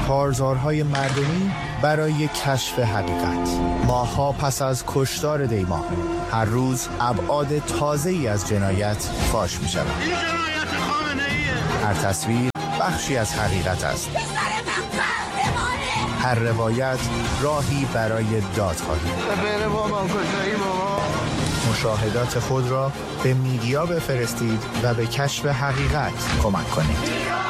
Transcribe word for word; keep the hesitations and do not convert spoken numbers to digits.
کارزارهای مردمی برای کشف حقیقت. ماه‌ها پس از کشتار دیما، هر روز ابعاد تازه‌ای از جنایت فاش می‌شود. این جنایت خامنه‌ایه. هر تصویر بخشی از حقیقت است. هر روایت راهی برای دادخواهی. بره بابا کجایی بابا؟ مشاهدات خود را به میدیا بفرستید و به کشف حقیقت کمک کنید.